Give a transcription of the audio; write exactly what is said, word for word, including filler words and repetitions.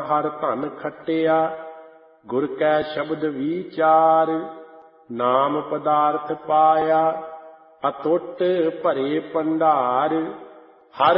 ਹਰ ਧਨ ਖੱਟਿਆ। ਗੁਰ ਕੈ ਸ਼ਬਦ ਵਿਚਾਰ ਨਾਮ ਪਦਾਰਥ ਪਾਇਆ। ਅਤੁੱਟ ਭਰੇ ਭੰਡਾਰ